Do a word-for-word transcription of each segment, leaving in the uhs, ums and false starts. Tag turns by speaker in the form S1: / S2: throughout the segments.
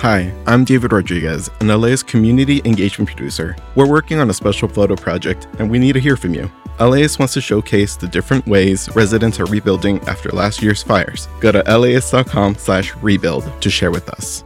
S1: Hi, I'm David Rodriguez, an L A's community engagement producer. We're working on a special photo project, and we need to hear from you. L A S wants to showcase the different ways residents are rebuilding after last year's fires. Go to L A S dot com slash rebuild to share with us.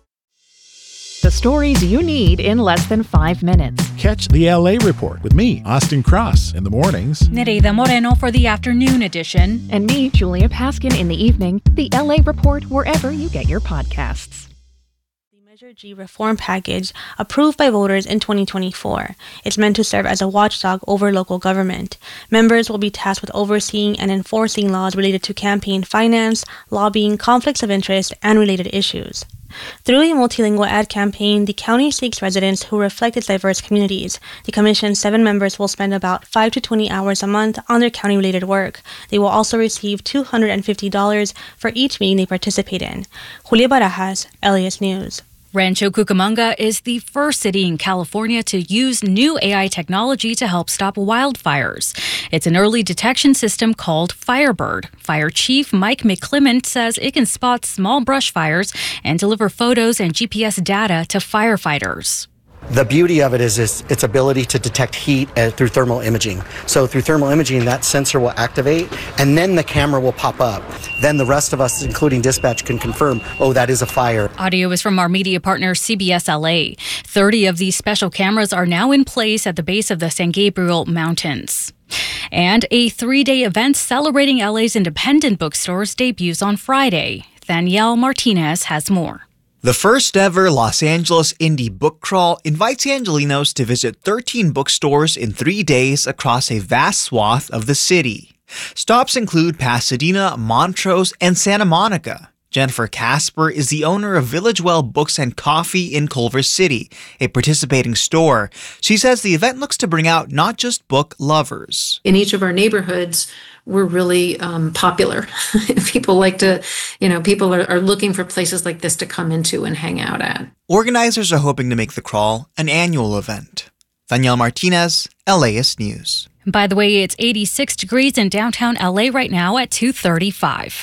S2: The stories you need in less than five minutes.
S3: Catch the L A Report with me, Austin Cross, in the mornings.
S4: Nereida Moreno for the afternoon edition.
S2: And me, Julia Paskin, in the evening. The L A Report, wherever you get your podcasts.
S5: The Measure G reform package approved by voters in twenty twenty-four. It's meant to serve as a watchdog over local government. Members will be tasked with overseeing and enforcing laws related to campaign finance, lobbying, conflicts of interest, and related issues. Through a multilingual ad campaign, the county seeks residents who reflect its diverse communities. The commission's seven members will spend about five to twenty hours a month on their county-related work. They will also receive two hundred fifty dollars for each meeting they participate in. Julia Barajas, L A S News.
S4: Rancho Cucamonga is the first city in California to use new A I technology to help stop wildfires. It's an early detection system called Firebird. Fire Chief Mike McClement says it can spot small brush fires and deliver photos and G P S data to firefighters.
S6: The beauty of it is, is its ability to detect heat uh, through thermal imaging. So through thermal imaging, that sensor will activate, and then the camera will pop up. Then the rest of us, including dispatch, can confirm, oh, that is a fire.
S4: Audio is from our media partner, C B S L A. thirty of these special cameras are now in place at the base of the San Gabriel Mountains. And a three-day event celebrating L A's independent bookstores debuts on Friday. Danielle Martinez has more.
S7: The first ever Los Angeles Indie Book Crawl invites Angelinos to visit thirteen bookstores in three days across a vast swath of the city. Stops include Pasadena, Montrose, and Santa Monica. Jennifer Casper is the owner of Village Well Books and Coffee in Culver City, a participating store. She says the event looks to bring out not just book lovers.
S8: In each of our neighborhoods, we're really um, popular. People like to, you know, people are, are looking for places like this to come into and hang out at.
S7: Organizers are hoping to make the crawl an annual event. Danielle Martinez, L A S News.
S4: By the way, it's eighty-six degrees in downtown L A right now at two thirty-five.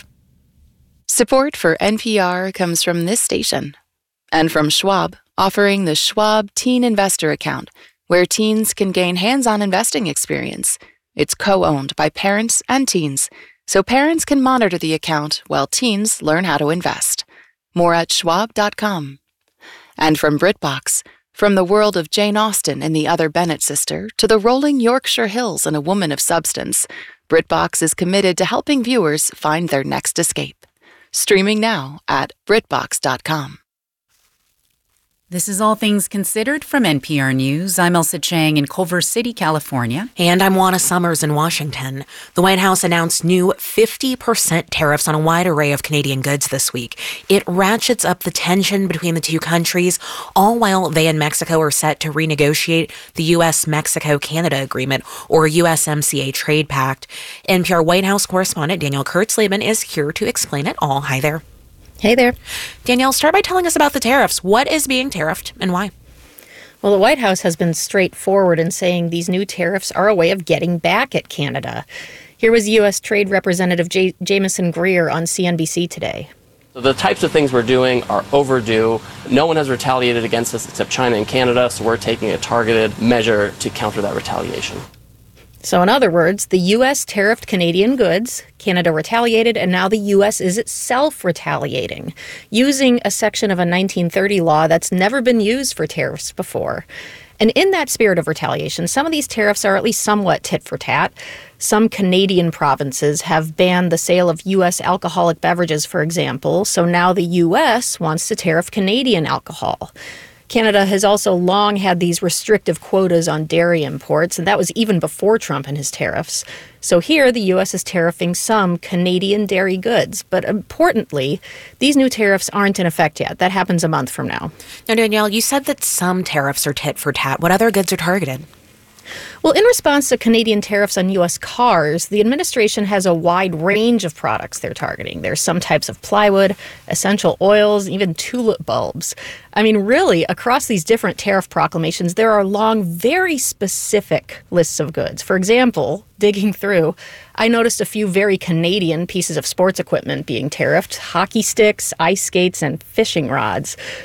S9: Support for N P R comes from this station and from Schwab, offering the Schwab Teen Investor Account, where teens can gain hands-on investing experience. It's co-owned by parents and teens, so parents can monitor the account while teens learn how to invest. More at schwab dot com. And from BritBox, from the world of Jane Austen and the Other Bennet sister to the rolling Yorkshire Hills and A Woman of Substance, BritBox is committed to helping viewers find their next escape. Streaming now at brit box dot com.
S10: This is All Things Considered from N P R News. I'm Elsa Chang in Culver City, California.
S11: And I'm Juana Summers in Washington. The White House announced new fifty percent tariffs on a wide array of Canadian goods this week. It ratchets up the tension between the two countries, all while they and Mexico are set to renegotiate the U S Mexico Canada Agreement, or U S M C A Trade Pact. N P R White House correspondent Danielle Kurtzleben is here to explain it all. Hi there.
S12: Hey there.
S11: Danielle, start by telling us about the tariffs. What is being tariffed and why?
S12: Well, the White House has been straightforward in saying these new tariffs are a way of getting back at Canada. Here was U S. Trade Representative J- Jameson Greer on C N B C today.
S13: The types of things we're doing are overdue. No one has retaliated against us except China and Canada, so we're taking a targeted measure to counter that retaliation.
S12: So in other words, the U S tariffed Canadian goods, Canada retaliated, and now the U S is itself retaliating, using a section of a nineteen thirty law that's never been used for tariffs before. And in that spirit of retaliation, some of these tariffs are at least somewhat tit for tat. Some Canadian provinces have banned the sale of U S alcoholic beverages, for example, so now the U S wants to tariff Canadian alcohol. Canada has also long had these restrictive quotas on dairy imports, and that was even before Trump and his tariffs. So here, the U S is tariffing some Canadian dairy goods. But importantly, these new tariffs aren't in effect yet. That happens a month from now.
S11: Now, Danielle, you said that some tariffs are tit for tat. What other goods are targeted?
S12: Well, in response to Canadian tariffs on U S cars, the administration has a wide range of products they're targeting. There's some types of plywood, essential oils, even tulip bulbs. I mean, really, across these different tariff proclamations, there are long, very specific lists of goods. For example, digging through, I noticed a few very Canadian pieces of sports equipment being tariffed: hockey sticks, ice skates, and fishing rods.